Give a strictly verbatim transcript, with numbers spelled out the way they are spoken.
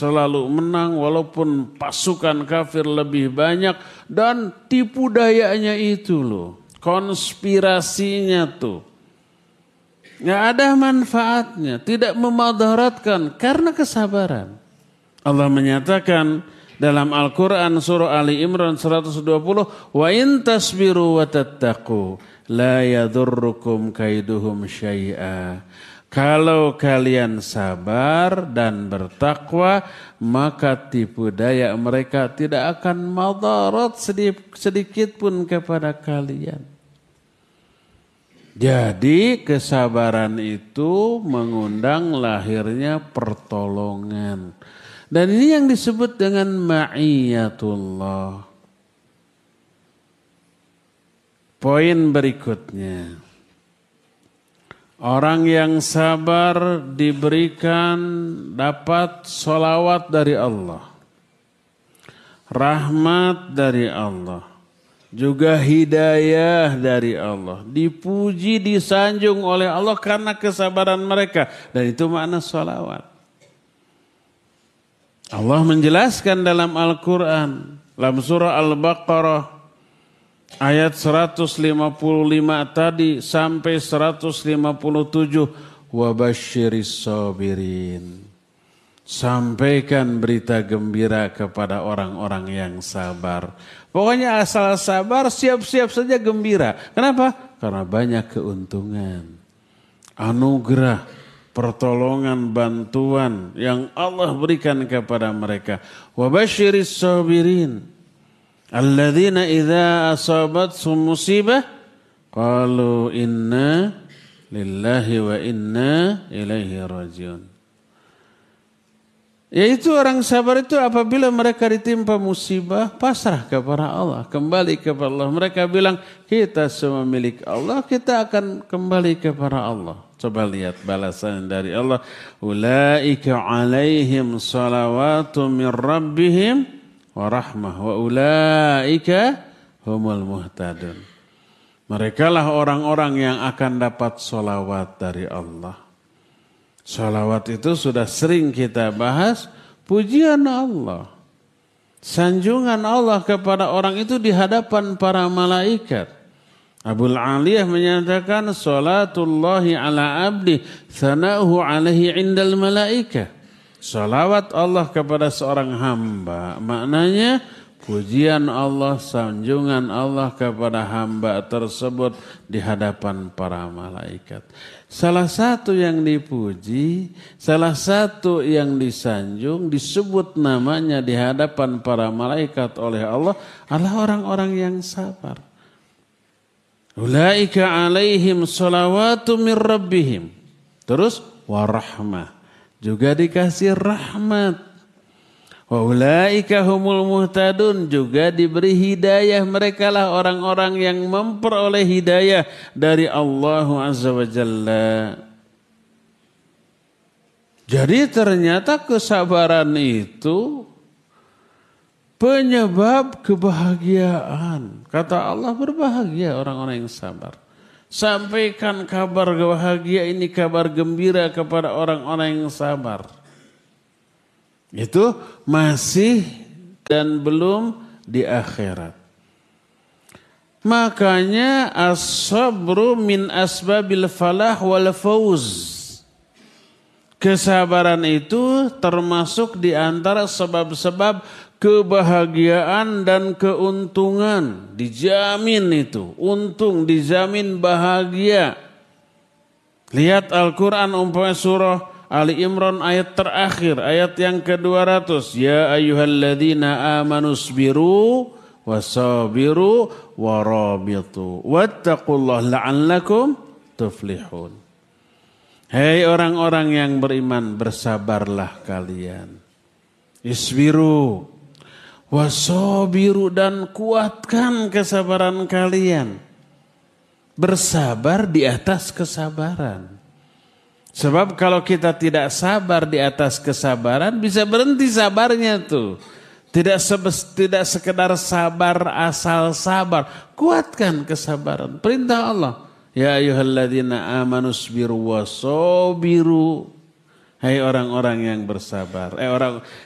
selalu menang walaupun pasukan kafir lebih banyak. Dan tipu dayanya itu loh, konspirasinya tuh. Nggak ada manfaatnya, tidak memadaratkan karena kesabaran. Allah menyatakan dalam Al-Quran surah Ali Imran seratus dua puluh, wa in tasbiru wa tattaqu la yadurrukum kaiduhum syai'a. Kalau kalian sabar dan bertakwa, maka tipu daya mereka tidak akan madarat sedikit pun kepada kalian. Jadi kesabaran itu mengundang lahirnya pertolongan. Dan ini yang disebut dengan ma'iyatullah. Poin berikutnya. Orang yang sabar diberikan dapat sholawat dari Allah. Rahmat dari Allah. Juga hidayah dari Allah. Dipuji, disanjung oleh Allah karena kesabaran mereka. Dan itu makna sholawat. Allah menjelaskan dalam Al-Quran, dalam surah Al-Baqarah, ayat seratus lima puluh lima tadi sampai seratus lima puluh tujuh, wabasyiris sabirin. Sampaikan berita gembira kepada orang-orang yang sabar. Pokoknya asal sabar, siap-siap saja gembira. Kenapa? Karena banyak keuntungan, anugerah, pertolongan, bantuan yang Allah berikan kepada mereka. Wabasyiris sabirin alladzina idza asabathum musibah qalu inna lillahi wa inna ilaihi rajiun. Yaitu orang sabar itu apabila mereka ditimpa musibah, pasrah kepada Allah, kembali kepada Allah. Mereka bilang, kita semua milik Allah, kita akan kembali kepada Allah. Coba lihat balasan dari Allah. Ulaika alaihim salawatu min rabbihim wa rahmah wa ulaika humul muhtadun. Mereka lah orang-orang yang akan dapat salawat dari Allah. Salawat itu sudah sering kita bahas, pujian Allah, sanjungan Allah kepada orang itu di hadapan para malaikat. Abul Aliyah menyatakan salatullahi ala abdi thana'uhu alaihi indal malaikah. Salawat Allah kepada seorang hamba maknanya pujian Allah, sanjungan Allah kepada hamba tersebut di hadapan para malaikat. Salah satu yang dipuji, salah satu yang disanjung, disebut namanya di hadapan para malaikat oleh Allah adalah orang-orang yang sabar. Ulaika alaihim salawatu min rabbihim. Terus warahmah. Juga dikasih rahmat. Wa ulaika humul muhtadun, juga diberi hidayah. Mereka lah orang-orang yang memperoleh hidayah dari Allah Azza wa Jalla. Jadi ternyata kesabaran itu penyebab kebahagiaan. Kata Allah, berbahagia orang-orang yang sabar. Sampaikan kabar bahagia ini, kabar gembira kepada orang-orang yang sabar. Itu masih dan belum di akhirat. Makanya as-sabru min asbabil falah wal fawz. Kesabaran itu termasuk di antara sebab-sebab kebahagiaan dan keuntungan. Dijamin itu, untung, dijamin bahagia. Lihat Al-Quran umpamanya surah Ali Imran ayat terakhir, ayat yang ke dua ratus. Ya ayyuhalladzina amanu sabiru wasabiru warabitu wattaqullaha la'allakum tuflihun. Hei orang-orang yang beriman, bersabarlah kalian. Isbiru wasabiru, dan kuatkan kesabaran kalian. Bersabar di atas kesabaran. Sebab kalau kita tidak sabar di atas kesabaran, bisa berhenti sabarnya tuh. Tidak sebes, tidak sekedar sabar asal sabar, kuatkan kesabaran. Perintah Allah, ya ayyuhalladzina amanu sabiru wasabiru. Hai orang-orang yang bersabar. Eh orang